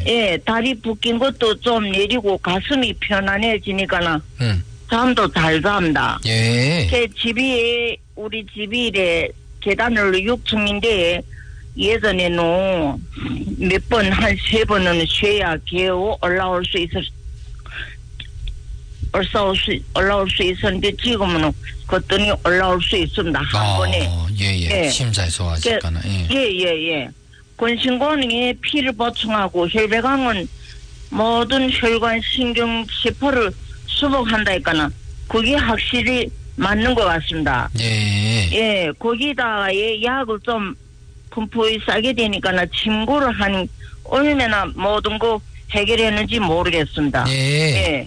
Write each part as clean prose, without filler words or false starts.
예, 다리 붓긴 것도 좀 내리고 가슴이 편안해지니까는 잠도 잘 잡니다. 예. 우리 집이 이래 계단으로 6층인데 예전에는 몇 번, 한 3번은 쉬어야 겨우 올라올 수 있었는데 지금은 그랬더니 올라올 수 있습니다. 한 번에. 예. 심장이 좋아지니까는. 예. 근심곤이 피를 보충하고 혈배강은 모든 혈관 신경 세포를 수복한다니까는 그게 확실히 맞는 것 같습니다. 예, 거기다가 약을 좀 분포히 싸게 되니까는 친구를 한 얼마나 모든 거 해결했는지 모르겠습니다. 예.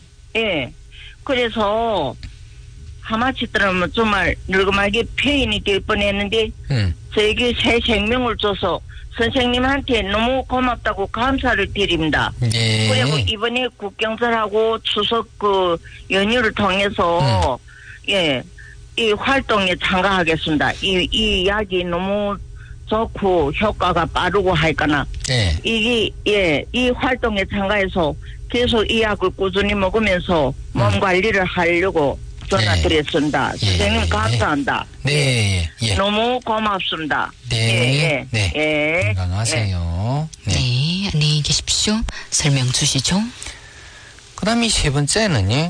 그래서 하마치 들으면 정말 늙음하게 폐인이 될 뻔했는데 저에게 새 생명을 줘서 선생님한테 너무 고맙다고 감사를 드립니다. 그리고 이번에 국경절하고 추석 그 연휴를 통해서 이 활동에 참가하겠습니다. 이 약이 너무 좋고 효과가 빠르고 하니까나 이게 이 활동에 참가해서 계속 이 약을 꾸준히 먹으면서 몸 관리를 하려고 전화드렸습니다. 선생님 감사합니다. 너무 고맙습니다. 건강하세요. 네, 안녕히 계십시오. 설명 주시죠. 그다음에 세 번째는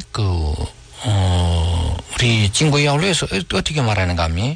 우리 진구야울에서 어떻게 말하는가 하면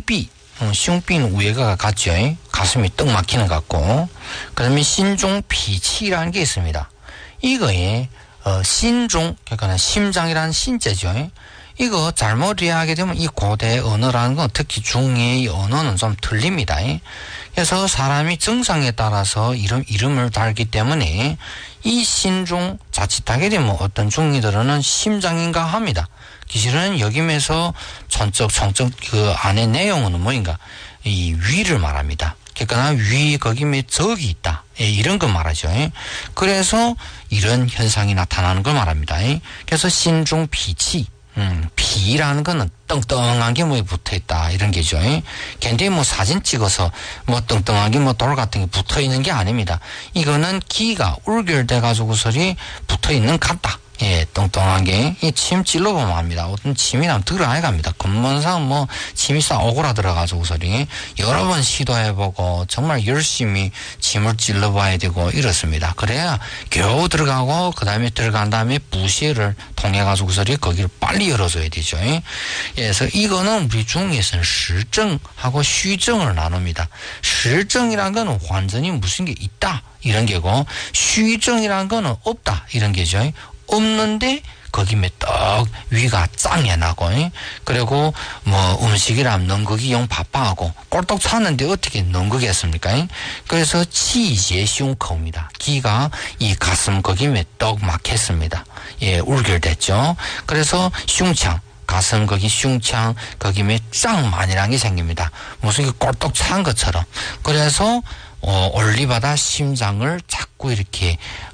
슝비는 우회가 같죠. 가슴이 떡 막히는 것 같고 그다음에 신종피치라는 게 있습니다. 이거에 신종 그러니까 심장이라는 신자죠. 이거 잘못 이해하게 되면 이 고대 언어라는 건 특히 중의 언어는 좀 틀립니다. 그래서 사람이 증상에 따라서 이름을 달기 때문에 이 신종 자칫하게 되면 어떤 중의들은 심장인가 합니다. 기실은 여기면서 전적 성적 그 안에 내용은 뭐인가 이 위를 말합니다. 그러니까 위 거기에 적이 있다. 이런 거 말하죠. 그래서 이런 현상이 나타나는 걸 말합니다. 그래서 신종피치 피라는 거는 떵떵한 게 뭐에 붙어 있다 이런 게죠. 근데 사진 찍어서 떵떵한 게 돌 같은 게 붙어 있는 게 아닙니다. 이거는 기가 울결돼 가지고서리 붙어 있는 같다. 뚱뚱한 게, 이 침 찔러보면 합니다. 어떤 침이 나면 들어가야 갑니다. 근본상 침이 싹 오그라들어가지고서리 여러 번 시도해보고 정말 열심히 침을 찔러봐야 되고 이렇습니다. 그래야 겨우 들어가고, 그 다음에 들어간 다음에 부시를 통해가지고서리 거기를 빨리 열어줘야 되죠. 그래서 이거는 우리 중에서는 실증하고虚증을 나눕니다. 실증이란 거는 완전히 무슨 게 있다. 이런 게고,虚증이란 거는 없다. 이런 게죠. 없는데 거기에 떡 위가 짱해 나고 그리고 음식이라면 능극이 영 바빠하고 꼴떡 찼는데 어떻게 능극했습니까? 그래서 치제胸口입니다. 기가 이 가슴 거기에 떡 막혔습니다. 울결됐죠. 그래서 흉창 가슴 거기 흉창 거기에 짱만이라는 게 생깁니다. 무슨 게 꼴떡 찬 것처럼. 그래서 올리바다 심장을 자꾸 이렇게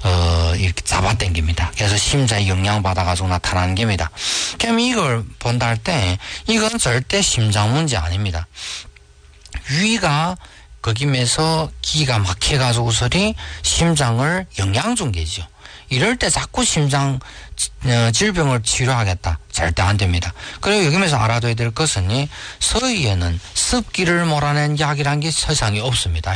잡아당깁니다. 그래서 심장에 영향받아가지고 나타나는 겁니다. 그럼 이걸 본다 할 때, 이건 절대 심장 문제 아닙니다. 위가 거기면서 기가 막혀가지고서리 심장을 영향 준 게죠. 이럴 때 자꾸 심장 질병을 치료하겠다. 절대 안 됩니다. 그리고 여기면서 알아둬야 될 것은 서의에는 습기를 몰아낸 약이란 게 세상에 없습니다.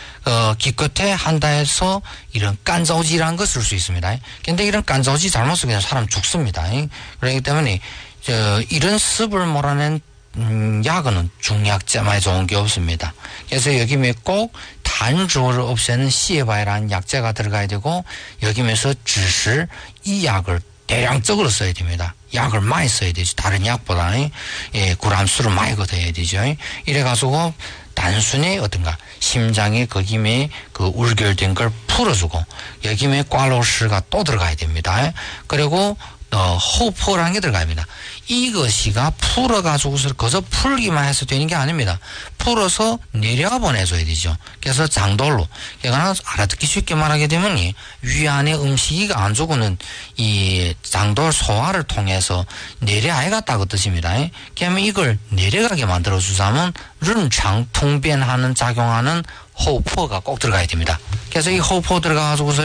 기껏해 한다 해서 이런 깐조지라는 걸 쓸 수 있습니다. 근데 이런 깐조지 잘못 쓰면 사람 죽습니다. 그렇기 때문에 이런 습을 몰아낸 약은 중약제만 좋은 게 없습니다. 그래서 여기에 꼭 단조를 없애는 시에바이라는 약제가 들어가야 되고 여기면서 주실 이 약을 대량적으로 써야 됩니다. 약을 많이 써야 되죠. 다른 약보다 그람수를 많이 걷어야 되죠. 이래가지고 단순히 어떤가 심장에 거기에 그 울결된 걸 풀어주고 여기에 꽈로스가 또 들어가야 됩니다. 그리고 호포라는 게 들어갑니다. 이것이가 풀어가지고서 거저 풀기만 해서 되는 게 아닙니다. 풀어서 내려보내줘야 되죠. 그래서 장돌로. 그러니까 알아듣기 쉽게 말하게 되면 위 안에 음식이 안 좋고는 이 장돌 소화를 통해서 내려야 갔다고 뜻입니다. 그러면 이걸 내려가게 만들어주자면 른창통변하는 작용하는 호포가 꼭 들어가야 됩니다. 그래서 이 호포 들어가가지고서